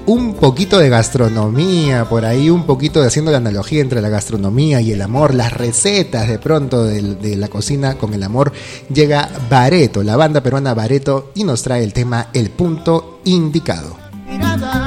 un poquito de gastronomía, por ahí un poquito de haciendo la analogía entre la gastronomía y el amor, las recetas de pronto de la cocina con el amor, llega Bareto, la banda peruana Bareto, y nos trae el tema El Punto Indicado.